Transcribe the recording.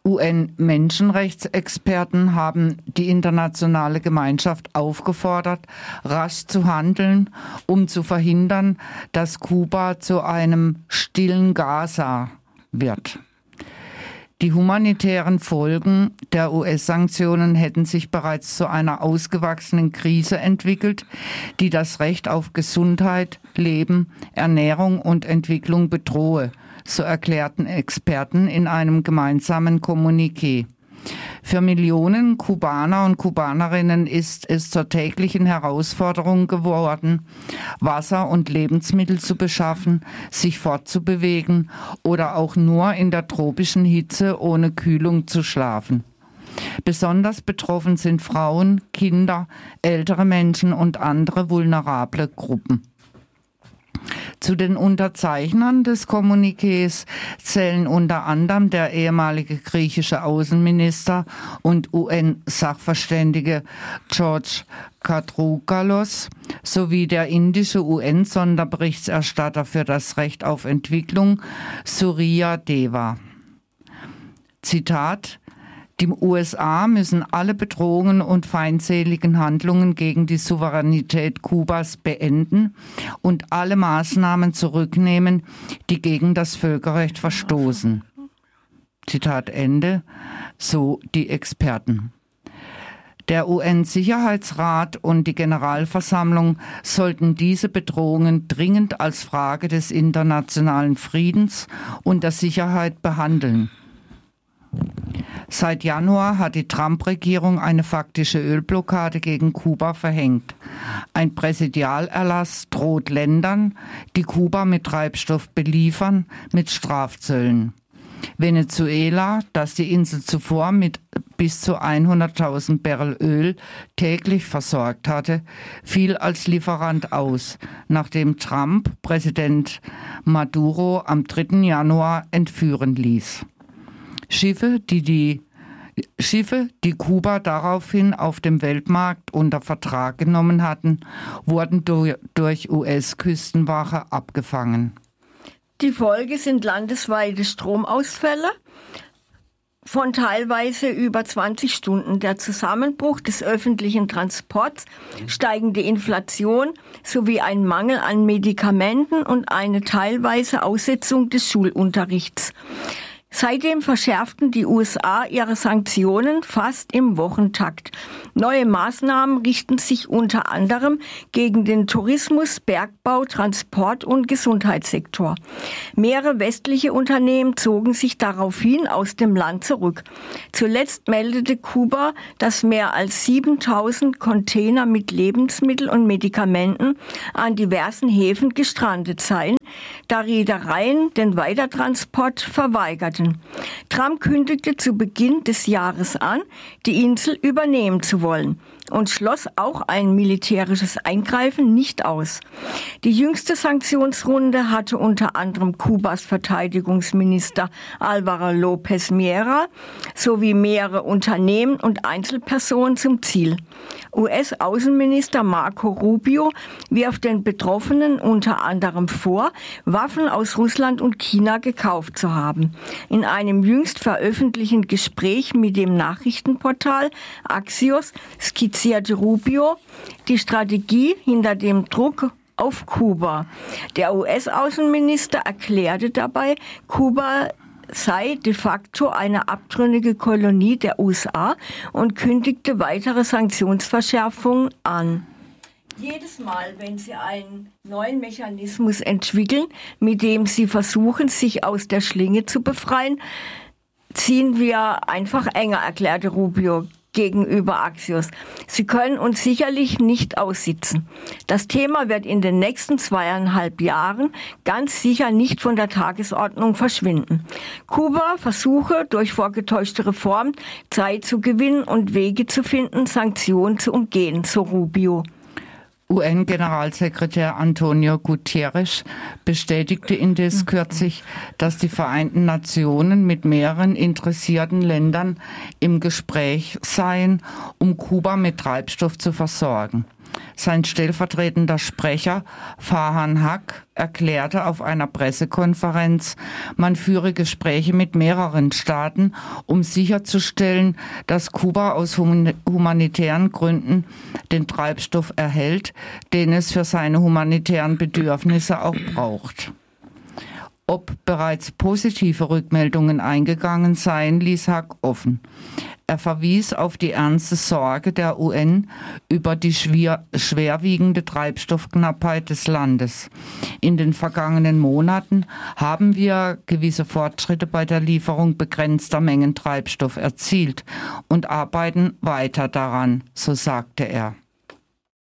UN-Menschenrechtsexperten haben die internationale Gemeinschaft aufgefordert, rasch zu handeln, um zu verhindern, dass Kuba zu einem stillen Gaza wird. Die humanitären Folgen der US-Sanktionen hätten sich bereits zu einer ausgewachsenen Krise entwickelt, die das Recht auf Gesundheit, Leben, Ernährung und Entwicklung bedrohe, so erklärten Experten in einem gemeinsamen Kommuniqué. Für Millionen Kubaner und Kubanerinnen ist es zur täglichen Herausforderung geworden, Wasser und Lebensmittel zu beschaffen, sich fortzubewegen oder auch nur in der tropischen Hitze ohne Kühlung zu schlafen. Besonders betroffen sind Frauen, Kinder, ältere Menschen und andere vulnerable Gruppen. Zu den Unterzeichnern des Kommuniqués zählen unter anderem der ehemalige griechische Außenminister und UN-Sachverständige George Katrougalos sowie der indische UN-Sonderberichterstatter für das Recht auf Entwicklung Surya Deva. Zitat: Die USA müssen alle Bedrohungen und feindseligen Handlungen gegen die Souveränität Kubas beenden und alle Maßnahmen zurücknehmen, die gegen das Völkerrecht verstoßen. Zitat Ende, so die Experten. Der UN-Sicherheitsrat und die Generalversammlung sollten diese Bedrohungen dringend als Frage des internationalen Friedens und der Sicherheit behandeln. Seit Januar hat die Trump-Regierung eine faktische Ölblockade gegen Kuba verhängt. Ein Präsidialerlass droht Ländern, die Kuba mit Treibstoff beliefern, mit Strafzöllen. Venezuela, das die Insel zuvor mit bis zu 100.000 Barrel Öl täglich versorgt hatte, fiel als Lieferant aus, nachdem Trump Präsident Maduro am 3. Januar entführen ließ. Schiffe, die Kuba daraufhin auf dem Weltmarkt unter Vertrag genommen hatten, wurden durch US-Küstenwache abgefangen. Die Folge sind landesweite Stromausfälle von teilweise über 20 Stunden, der Zusammenbruch des öffentlichen Transports, steigende Inflation sowie ein Mangel an Medikamenten und eine teilweise Aussetzung des Schulunterrichts. Seitdem verschärften die USA ihre Sanktionen fast im Wochentakt. Neue Maßnahmen richten sich unter anderem gegen den Tourismus, Bergbau, Transport und Gesundheitssektor. Mehrere westliche Unternehmen zogen sich daraufhin aus dem Land zurück. Zuletzt meldete Kuba, dass mehr als 7.000 Container mit Lebensmitteln und Medikamenten an diversen Häfen gestrandet seien, da Reedereien den Weitertransport verweigerten. Trump kündigte zu Beginn des Jahres an, die Insel übernehmen zu wollen und schloss auch ein militärisches Eingreifen nicht aus. Die jüngste Sanktionsrunde hatte unter anderem Kubas Verteidigungsminister Álvaro López Miera sowie mehrere Unternehmen und Einzelpersonen zum Ziel. US-Außenminister Marco Rubio wirft den Betroffenen unter anderem vor, Waffen aus Russland und China gekauft zu haben. In einem jüngst veröffentlichten Gespräch mit dem Nachrichtenportal Axios skizzierte Rubio die Strategie hinter dem Druck auf Kuba. Der US-Außenminister erklärte dabei, Kuba sei de facto eine abtrünnige Kolonie der USA und kündigte weitere Sanktionsverschärfungen an. Jedes Mal, wenn sie einen neuen Mechanismus entwickeln, mit dem sie versuchen, sich aus der Schlinge zu befreien, ziehen wir einfach enger, erklärte Rubio gegenüber Axios. Sie können uns sicherlich nicht aussitzen. Das Thema wird in den nächsten 2,5 Jahren ganz sicher nicht von der Tagesordnung verschwinden. Kuba versuche durch vorgetäuschte Reformen Zeit zu gewinnen und Wege zu finden, Sanktionen zu umgehen, so Rubio. UN-Generalsekretär Antonio Guterres bestätigte indes kürzlich, dass die Vereinten Nationen mit mehreren interessierten Ländern im Gespräch seien, um Kuba mit Treibstoff zu versorgen. Sein stellvertretender Sprecher Farhan Haq erklärte auf einer Pressekonferenz, man führe Gespräche mit mehreren Staaten, um sicherzustellen, dass Kuba aus humanitären Gründen den Treibstoff erhält, den es für seine humanitären Bedürfnisse auch braucht. Ob bereits positive Rückmeldungen eingegangen seien, ließ Haq offen. Er verwies auf die ernste Sorge der UN über die schwerwiegende Treibstoffknappheit des Landes. In den vergangenen Monaten haben wir gewisse Fortschritte bei der Lieferung begrenzter Mengen Treibstoff erzielt und arbeiten weiter daran, so sagte er.